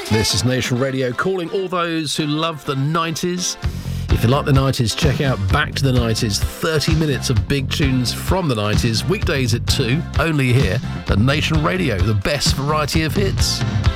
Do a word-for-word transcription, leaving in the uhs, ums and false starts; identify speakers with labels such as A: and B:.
A: This is Nation Radio, calling all those who love the nineties. If you like the nineties, check out Back to the nineties, thirty minutes of big tunes from the nineties, weekdays at two, only here at Nation Radio, the best variety of hits.